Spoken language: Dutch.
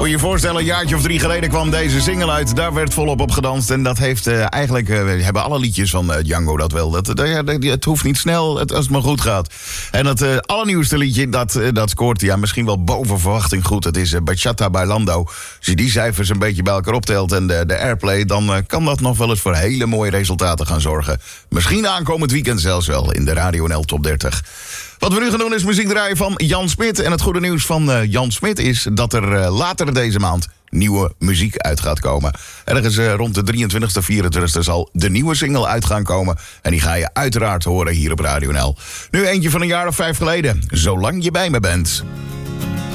Moet je je voorstellen, een jaartje of 3 geleden kwam deze single uit. Daar werd volop op gedanst. En dat heeft eigenlijk... hebben alle liedjes van Django dat wel. Het hoeft niet snel, als het maar goed gaat. En het allernieuwste liedje, dat scoort misschien wel boven verwachting goed. Het is Bachata Bailando. Als je die cijfers een beetje bij elkaar optelt en de airplay... dan kan dat nog wel eens voor hele mooie resultaten gaan zorgen. Misschien aankomend weekend zelfs wel in de Radio NL Top 30. Wat we nu gaan doen is muziek draaien van Jan Smit. En het goede nieuws van Jan Smit is dat er later deze maand nieuwe muziek uit gaat komen. Ergens rond de 23e, 24e zal de nieuwe single uit gaan komen. En die ga je uiteraard horen hier op Radio NL. Nu eentje van een jaar of 5 geleden. Zolang je bij me bent.